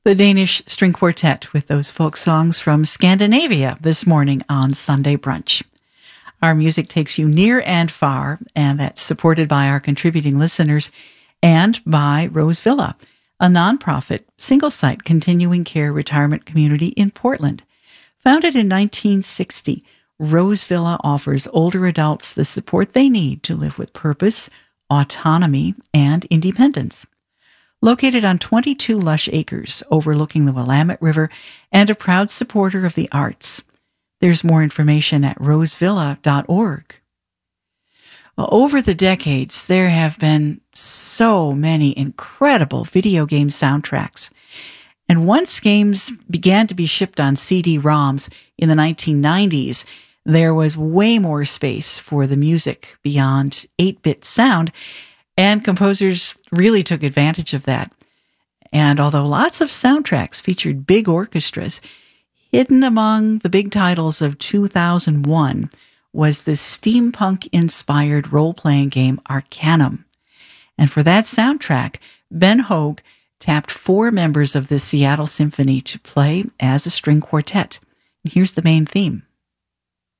The Danish String Quartet with those folk songs from Scandinavia this morning on Sunday Brunch. Our music takes you near and far, and that's supported by our contributing listeners and by Rose Villa, a nonprofit, single-site continuing care retirement community in Portland. Founded in 1960, Rose Villa offers older adults the support they need to live with purpose, autonomy, and independence. Located on 22 lush acres overlooking the Willamette River and a proud supporter of the arts. There's more information at rosevilla.org. Well, over the decades, there have been so many incredible video game soundtracks. And once games began to be shipped on CD-ROMs in the 1990s, there was way more space for the music beyond 8-bit sound, and composers really took advantage of that. And although lots of soundtracks featured big orchestras, hidden among the big titles of 2001 was the steampunk-inspired role-playing game Arcanum. And for that soundtrack, Ben Hoag tapped 4 members of the Seattle Symphony to play as a string quartet. And here's the main theme.